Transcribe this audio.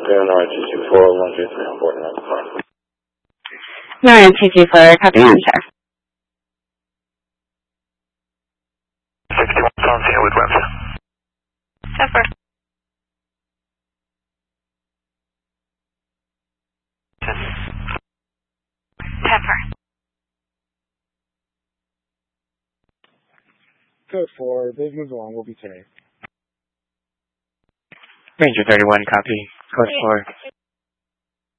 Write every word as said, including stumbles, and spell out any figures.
Nine two two four one two three on board nine five. Nine two two four, copy answer. Sixty-one Constantine with Wednesday. Zephyr. Zephyr. Code four, they've moved along, we'll be today. Ranger thirty-one, copy. Code four.